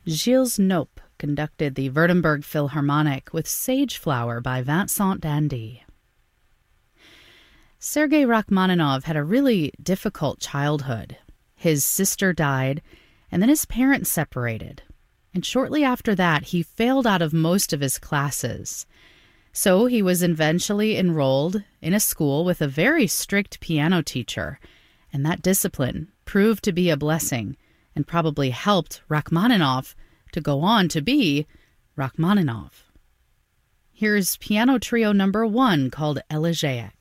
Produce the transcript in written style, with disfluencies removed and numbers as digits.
Gilles Nope conducted the Württemberg Philharmonic with Sage Flower by Vincent d'Indy. Sergei Rachmaninoff had a really difficult childhood. His sister died, and then his parents separated. And shortly after that, he failed out of most of his classes. So he was eventually enrolled in a school with a very strict piano teacher, and that discipline proved to be a blessing and probably helped Rachmaninoff to go on to be Rachmaninoff. Here's Piano Trio number 1 called Elegiac.